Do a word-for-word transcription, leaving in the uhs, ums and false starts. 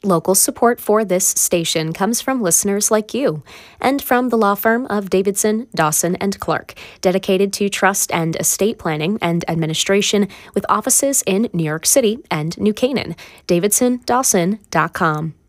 Local support for this station comes from listeners like you and from the law firm of Davidson, Dawson and Clark, dedicated to trust and estate planning and administration with offices in New York City and New Canaan. davidson dawson dot com.